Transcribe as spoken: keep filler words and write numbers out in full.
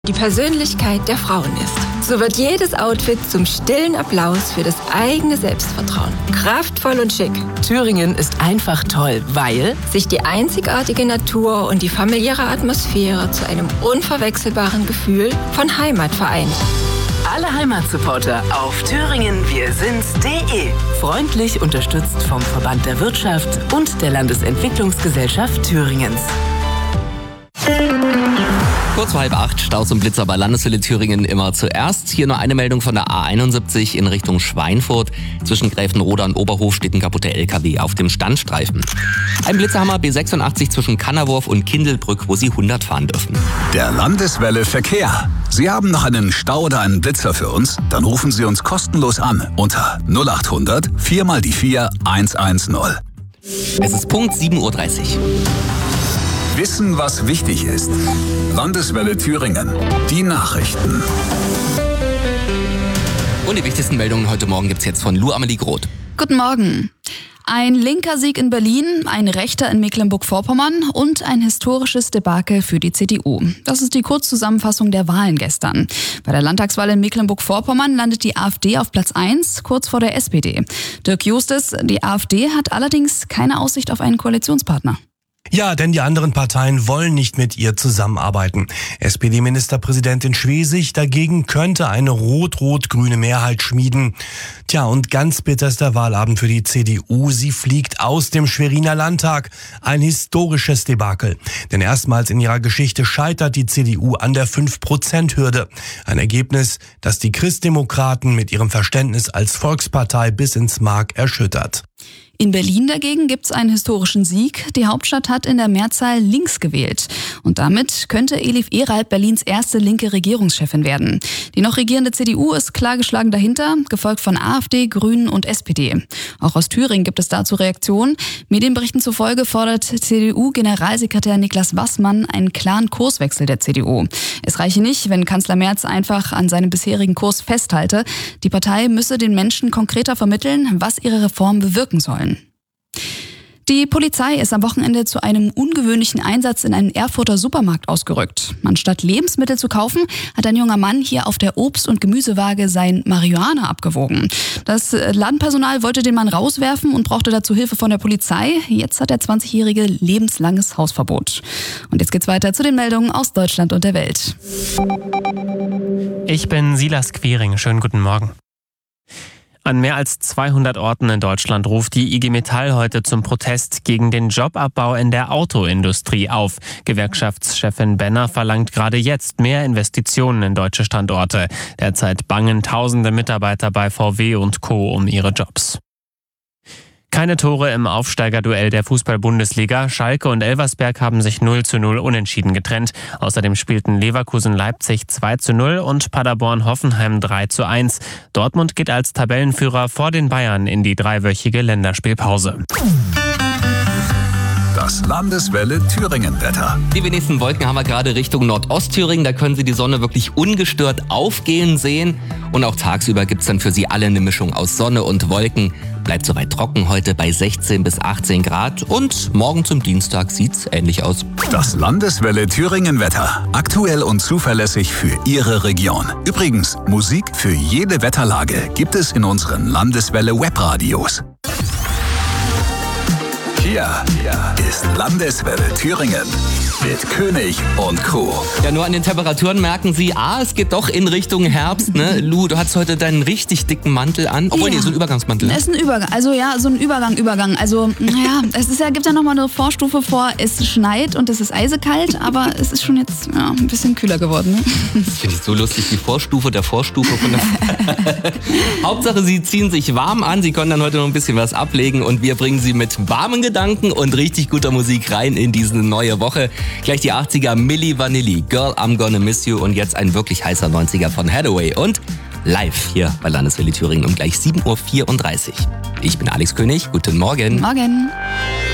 die Persönlichkeit der Frauen ist. So wird jedes Outfit zum stillen Applaus für das eigene Selbstvertrauen. Kraftvoll und schick. Thüringen ist einfach toll, weil sich die einzigartige Natur und die familiäre Atmosphäre zu einem unverwechselbaren Gefühl von Heimat vereint. Alle Heimatsupporter auf thüringen wir sind's punkt de. Freundlich unterstützt vom Verband der Wirtschaft und der Landesentwicklungsgesellschaft Thüringens. Kurz vor halb acht, Staus und Blitzer bei Landeswelle Thüringen immer zuerst. Hier nur eine Meldung von der A einundsiebzig in Richtung Schweinfurt. Zwischen Gräfenroda und Oberhof steht ein kaputter L K W auf dem Standstreifen. Ein Blitzerhammer B sechsundachtzig zwischen Kannerwurf und Kindelbrück, wo Sie hundert fahren dürfen. Der Landeswelle Verkehr. Sie haben noch einen Stau oder einen Blitzer für uns? Dann rufen Sie uns kostenlos an unter null acht hundert vier mal die vier eins eins null. Es ist Punkt sieben Uhr dreißig. Wissen, was wichtig ist. Landeswelle Thüringen. Die Nachrichten. Und die wichtigsten Meldungen heute Morgen gibt's jetzt von Lou Amelie Groth. Guten Morgen. Ein linker Sieg in Berlin, ein rechter in Mecklenburg-Vorpommern und ein historisches Debakel für die C D U. Das ist die Kurzzusammenfassung der Wahlen gestern. Bei der Landtagswahl in Mecklenburg-Vorpommern landet die AfD auf Platz eins, kurz vor der S P D. Dirk Justes, die AfD hat allerdings keine Aussicht auf einen Koalitionspartner. Ja, denn die anderen Parteien wollen nicht mit ihr zusammenarbeiten. S P D-Ministerpräsidentin Schwesig dagegen könnte eine rot-rot-grüne Mehrheit schmieden. Tja, und ganz bitter ist der Wahlabend für die C D U. Sie fliegt aus dem Schweriner Landtag. Ein historisches Debakel. Denn erstmals in ihrer Geschichte scheitert die C D U an der fünf Prozent Hürde. Ein Ergebnis, das die Christdemokraten mit ihrem Verständnis als Volkspartei bis ins Mark erschüttert. In Berlin dagegen gibt's einen historischen Sieg. Die Hauptstadt hat in der Mehrzahl links gewählt. Und damit könnte Elif Eralp Berlins erste linke Regierungschefin werden. Die noch regierende C D U ist klar geschlagen dahinter, gefolgt von AfD, Grünen und S P D. Auch aus Thüringen gibt es dazu Reaktionen. Medienberichten zufolge fordert C D U-Generalsekretär Niklas Wassmann einen klaren Kurswechsel der C D U. Es reiche nicht, wenn Kanzler Merz einfach an seinem bisherigen Kurs festhalte. Die Partei müsse den Menschen konkreter vermitteln, was ihre Reformen bewirken sollen. Die Polizei ist am Wochenende zu einem ungewöhnlichen Einsatz in einen Erfurter Supermarkt ausgerückt. Anstatt Lebensmittel zu kaufen, hat ein junger Mann hier auf der Obst- und Gemüsewaage sein Marihuana abgewogen. Das Ladenpersonal wollte den Mann rauswerfen und brauchte dazu Hilfe von der Polizei. Jetzt hat der zwanzigjährige lebenslanges Hausverbot. Und jetzt geht's weiter zu den Meldungen aus Deutschland und der Welt. Ich bin Silas Quiring. Schönen guten Morgen. An mehr als zweihundert Orten in Deutschland ruft die I G Metall heute zum Protest gegen den Jobabbau in der Autoindustrie auf. Gewerkschaftschefin Benner verlangt gerade jetzt mehr Investitionen in deutsche Standorte. Derzeit bangen tausende Mitarbeiter bei V W und Co. um ihre Jobs. Keine Tore im Aufsteigerduell der Fußball-Bundesliga. Schalke und Elversberg haben sich null zu null unentschieden getrennt. Außerdem spielten Leverkusen-Leipzig zwei zu null und Paderborn-Hoffenheim drei zu eins. Dortmund geht als Tabellenführer vor den Bayern in die dreiwöchige Länderspielpause. Das Landeswelle Thüringen-Wetter. Die wenigsten Wolken haben wir gerade Richtung Nordostthüringen. Da können Sie die Sonne wirklich ungestört aufgehen sehen. Und auch tagsüber gibt's dann für Sie alle eine Mischung aus Sonne und Wolken. Bleibt soweit trocken heute bei sechzehn bis achtzehn Grad. Und morgen zum Dienstag sieht's ähnlich aus. Das Landeswelle Thüringen-Wetter. Aktuell und zuverlässig für Ihre Region. Übrigens, Musik für jede Wetterlage gibt es in unseren Landeswelle-Webradios. Hier ist Landeswelle Thüringen mit König und Co. Ja, nur an den Temperaturen merken Sie, ah, es geht doch in Richtung Herbst, ne? Lu, du hast heute deinen richtig dicken Mantel an. Obwohl, ja. nee, so ein Übergangsmantel. Es ist ein Übergang, also ja, so ein Übergang, Übergang. Also, naja, es ist ja, gibt ja nochmal eine Vorstufe vor, es schneit und es ist eisekalt, aber es ist schon jetzt ja, ein bisschen kühler geworden. Ne? Das finde ich so lustig, die Vorstufe der Vorstufe von der Hauptsache, Sie ziehen sich warm an, Sie können dann heute noch ein bisschen was ablegen und wir bringen Sie mit warmen Gedanken und richtig guter Musik rein in diese neue Woche. Gleich die achtziger Milli Vanilli, Girl, I'm Gonna Miss You und jetzt ein wirklich heißer neunziger von Hathaway und live hier bei Landeswelle Thüringen um gleich sieben Uhr vierunddreißig. Ich bin Alex König, guten Morgen. Morgen.